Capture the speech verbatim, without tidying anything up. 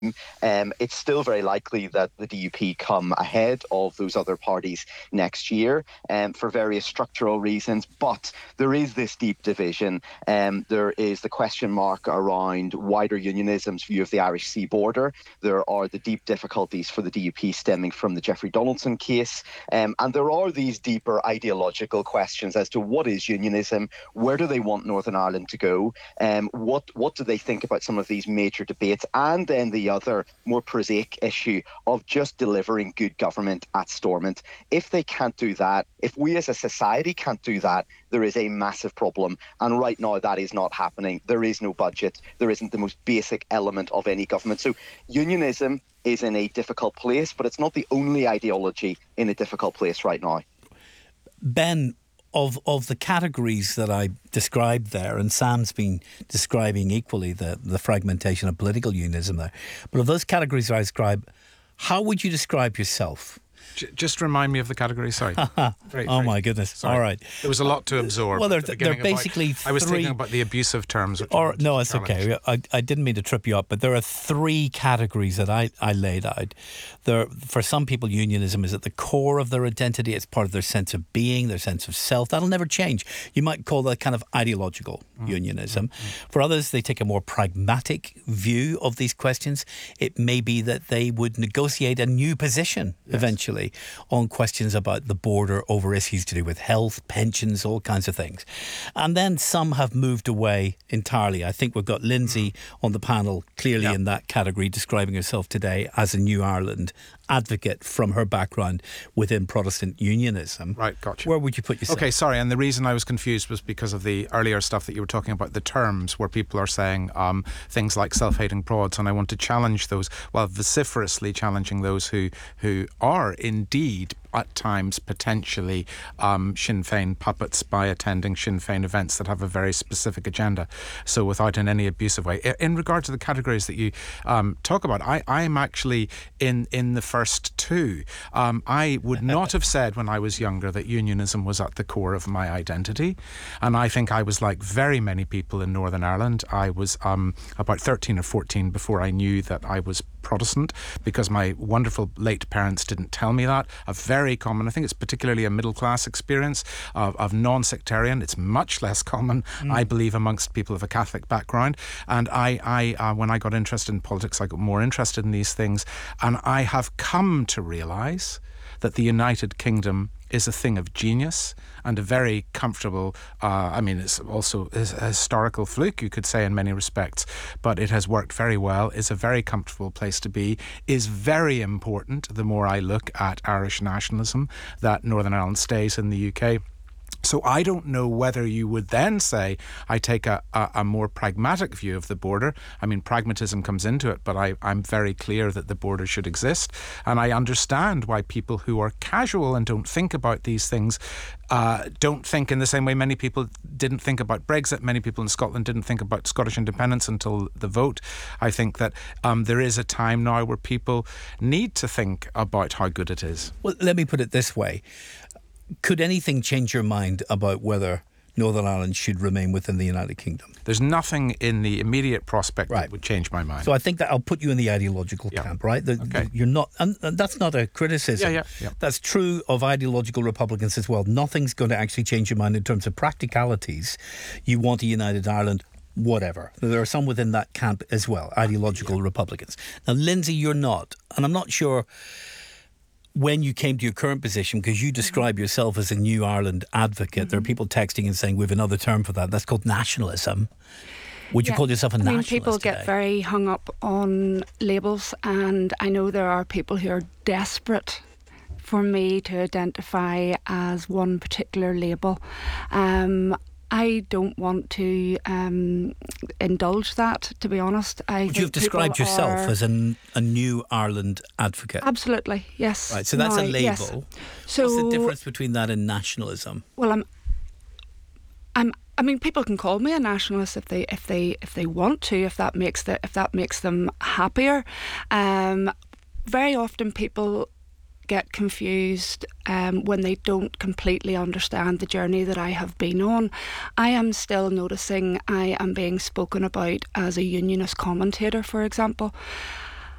Um, it's still very likely that the D U P come ahead of those other parties next year um, for various structural reasons. But there is this deep division. Um, there is the question mark around wider unionism's view of the Irish Sea border. There are the deep difficulties for the D U P stemming from the Jeffrey Donaldson case. Um, and there are these deeper ideological questions as to what is unionism, where do they want Northern Ireland to go, um, what, what do they think about some of these major debates, and then the other more prosaic issue of just delivering good government at Stormont. If they can't do that, if we as a society can't do that, there is a massive problem. And right now that is not happening. There is no budget. There isn't the most basic element of any government. So unionism is in a difficult place, but it's not the only ideology in a difficult place right now. Ben, Of of the categories that I described there, and Sam's been describing equally the, the fragmentation of political unionism there, but of those categories I describe, how would you describe yourself? Just remind me of the category, sorry. very, oh, very, my goodness. Sorry. All right. There was a lot to absorb. Well, they're, the they're basically about, three... I was thinking about the abusive terms. Or No, it's okay. I, I didn't mean to trip you up, but there are three categories that I, I laid out. There, for some people, unionism is at the core of their identity. It's part of their sense of being, their sense of self. That'll never change. You might call that kind of ideological mm. unionism. Mm. For others, they take a more pragmatic view of these questions. It may be that they would negotiate a new position yes. eventually on questions about the border over issues to do with health, pensions, all kinds of things. And then some have moved away entirely. I think we've got Lindsay on the panel clearly yep. in that category, describing herself today as a New Ireland advocate from her background within Protestant unionism. Right, gotcha. Where would you put yourself? Okay, sorry, and the reason I was confused was because of the earlier stuff that you were talking about, the terms where people are saying um, things like self-hating prods, and I want to challenge those, well, vociferously challenging those who, who are indeed at times potentially um, Sinn Féin puppets by attending Sinn Féin events that have a very specific agenda, so without in any abusive way. In regard to the categories that you um, talk about, I, I'm actually in, in the first two. Um, I would not have said when I was younger that unionism was at the core of my identity, and I think I was like very many people in Northern Ireland. I was um, about thirteen or fourteen before I knew that I was Protestant, because my wonderful late parents didn't tell me that. A very common, I think it's particularly a middle class experience of, of non-sectarian. It's much less common, mm. I believe, amongst people of a Catholic background. And I, I uh, when I got interested in politics, I got more interested in these things. And I have come to realise that the United Kingdom is a thing of genius and a very comfortable, uh, I mean, it's also a historical fluke, you could say, in many respects, but it has worked very well, is a very comfortable place to be, is very important, the more I look at Irish nationalism, that Northern Ireland stays in the U K. So I don't know whether you would then say I take a, a, a more pragmatic view of the border. I mean, pragmatism comes into it, but I, I'm very clear that the border should exist. And I understand why people who are casual and don't think about these things uh, don't think in the same way many people didn't think about Brexit. Many people in Scotland didn't think about Scottish independence until the vote. I think that um, there is a time now where people need to think about how good it is. Well, let me put it this way. Could anything change your mind about whether Northern Ireland should remain within the United Kingdom? There's nothing in the immediate prospect right. that would change my mind. So I think that I'll put you in the ideological yeah. camp, right? The, okay. the, you're not, and that's not a criticism. Yeah, yeah, yeah. That's true of ideological Republicans as well. Nothing's going to actually change your mind in terms of practicalities. You want a united Ireland, whatever. There are some within that camp as well, ideological yeah. Republicans. Now, Lindsay, you're not, and I'm not sure when you came to your current position, because you describe yourself as a New Ireland advocate, mm-hmm. there are people texting and saying we have another term for that. That's called nationalism. Would you yeah. call yourself a I nationalist? I mean, people today? get very hung up on labels, and I know there are people who are desperate for me to identify as one particular label. Um, I don't want to um, indulge that, to be honest. I Would you have described yourself are... as a, a New Ireland advocate? Absolutely, yes. Right, so that's no, a label. Yes. So, what's the difference between that and nationalism? Well, I'm, I'm. I mean, people can call me a nationalist if they, if they, if they want to, if that makes the, if that makes them happier. Um, very often, people get confused um, when they don't completely understand the journey that I have been on. I am still noticing I am being spoken about as a unionist commentator, for example.